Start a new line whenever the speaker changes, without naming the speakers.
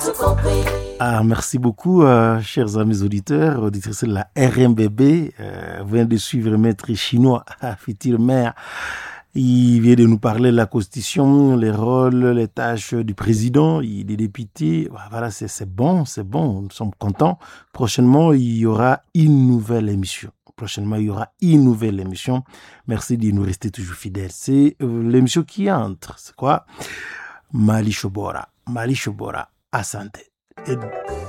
Ah, merci beaucoup, chers amis auditeurs, auditrices de la RMBB. Vient de suivre Maître Chinois, Fitir Maire. Il vient de nous parler de la Constitution, les rôles, les tâches du président, des députés. Voilà, c'est bon, nous sommes contents. Prochainement, il y aura une nouvelle émission. Merci de nous rester toujours fidèles. C'est l'émission qui entre. C'est quoi? Mali Shobora. Asante.